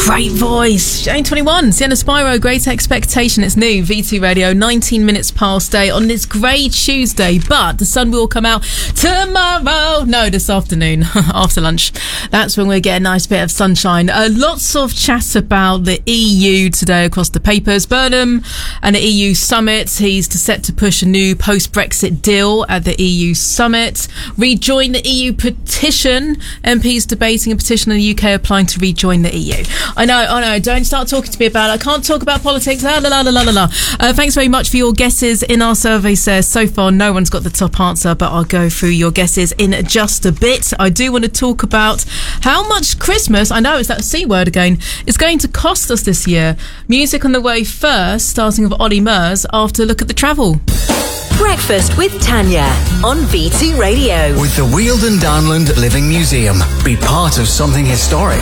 Great voice. Jane 21, Sienna Spyro, Great Expectation. It's new, V2 Radio, 19 minutes past 8 on this grey Tuesday, but the sun will come out tomorrow. No, this afternoon, after lunch. That's when we'll get a nice bit of sunshine. Lots of chat about the EU today across the papers. Burnham and the EU summit. He's set to push a new post-Brexit deal at the EU summit. Rejoin the EU petition. MPs debating a petition in the UK applying to rejoin the EU. I know. Don't start talking to me about it. I can't talk about politics. La la la la la la. Thanks very much for your guesses in our survey. Says so far no one's got the top answer, but I'll go through your guesses in just a bit. I do want to talk about how much Christmas, I know it's that C word again, is going to cost us this year. Music on the way first, starting with Ollie Murs after a look at the travel. Breakfast with Tanya on V2 Radio. With the Weald Downland Living Museum. Be part of something historic.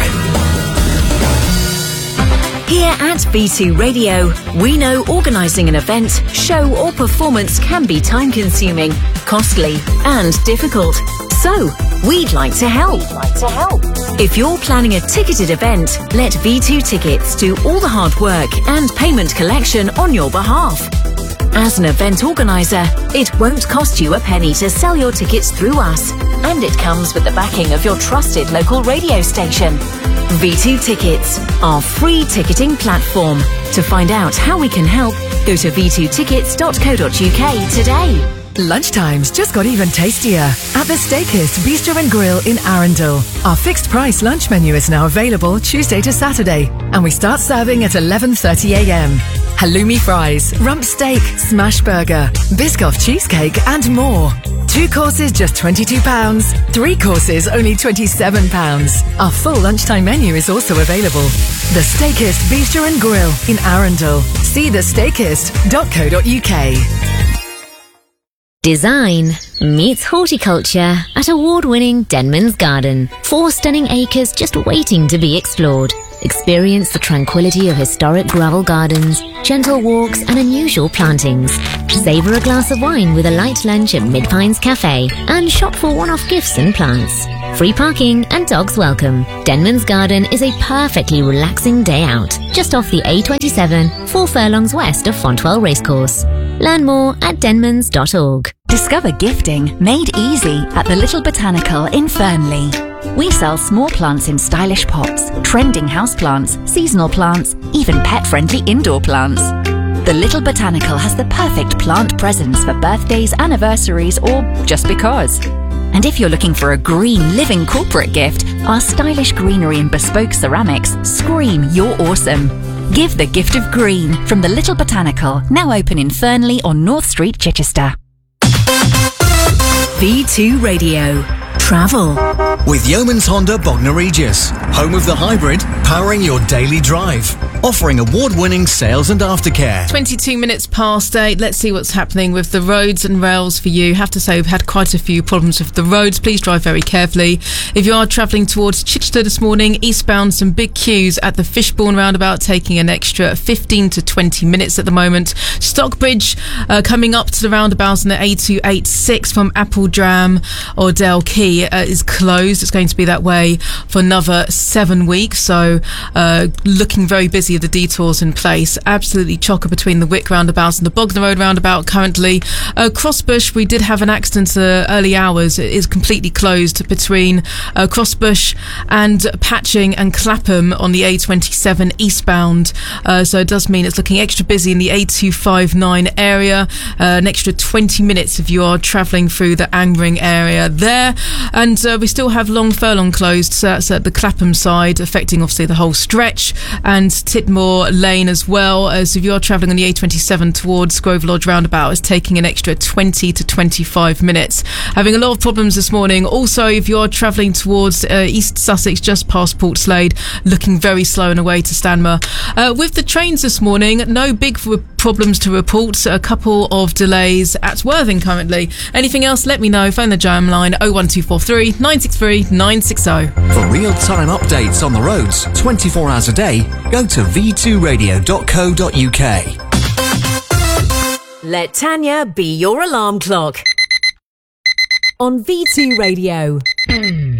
Here at V2 Radio, we know organising an event, show or performance can be time-consuming, costly and difficult. So, we'd like to help. If you're planning a ticketed event, let V2 Tickets do all the hard work and payment collection on your behalf. As an event organiser, it won't cost you a penny to sell your tickets through us, and it comes with the backing of your trusted local radio station. V2 Tickets, our free ticketing platform. To find out how we can help, go to v2tickets.co.uk today. Lunchtimes just got even tastier at the Steakist Bistro and Grill in Arundel. Our fixed price lunch menu is now available Tuesday to Saturday, and we start serving at 11:30am. Halloumi fries, rump steak, smash burger, Biscoff cheesecake and more. 2 courses just £22, 3 courses only £27. Our full lunchtime menu is also available. The Steakist Bistro and Grill in Arundel. See thesteakist.co.uk. Design meets horticulture at award-winning Denman's Garden. 4 stunning acres just waiting to be explored. Experience the tranquility of historic gravel gardens, gentle walks and unusual plantings. Savour a glass of wine with a light lunch at Mid-Pines Cafe and shop for one-off gifts and plants. Free parking and dogs welcome. Denman's Garden is a perfectly relaxing day out, just off the A27, 4 furlongs west of Fontwell Racecourse. Learn more at denmans.org. Discover gifting made easy at the Little Botanical in Fernley. We sell small plants in stylish pots, trending houseplants, seasonal plants, even pet-friendly indoor plants. The Little Botanical has the perfect plant presents for birthdays, anniversaries, or just because. And if you're looking for a green living corporate gift, our stylish greenery and bespoke ceramics scream you're awesome. Give the gift of green from the Little Botanical, now open in Fernley on North Street, Chichester. V2 Radio. Travel. With Yeomans Honda Bognor Regis, home of the hybrid, powering your daily drive. Offering award-winning sales and aftercare. 22 minutes past 8. Let's see what's happening with the roads and rails for you. Have to say we've had quite a few problems with the roads. Please drive very carefully. If you are travelling towards Chichester this morning, eastbound, some big queues at the Fishbourne roundabout, taking an extra 15 to 20 minutes at the moment. Stockbridge coming up to the roundabout on the A286 from Appledram or Dale Quay is closed. It's going to be that way for another 7 weeks. So looking very busy of the detours in place. Absolutely chocker between the Wick roundabout and the Bognor Road roundabout currently. Crossbush, we did have an accident early hours. It is completely closed between Crossbush and Patching and Clapham on the A27 eastbound. So it does mean it's looking extra busy in the A259 area. An extra 20 minutes if you are travelling through the Angring area there. And we still have Long Furlong closed, so that's at the Clapham side, affecting obviously the whole stretch. And Titmore Lane as well. So if you're travelling on the A27 towards Grove Lodge roundabout, it's taking an extra 20 to 25 minutes. Having a lot of problems this morning. Also, if you're travelling towards East Sussex, just past Portslade, looking very slow on the way to Stanmer. With the trains this morning, no big problems to report. A couple of delays at Worthing currently. Anything else, let me know. Phone the jam line 01243 963 960. For real-time updates on the roads, 24 hours a day, go to v2radio.co.uk. Let Tanya be your alarm clock on V2 Radio.